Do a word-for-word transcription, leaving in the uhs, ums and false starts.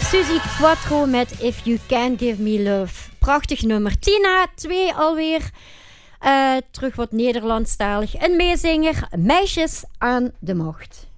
Suzy Quattro met If You Can Give Me Love. Prachtig nummer. Tina, twee alweer. Uh, terug wat Nederlandstalig. Een meezinger, Meisjes aan de Macht.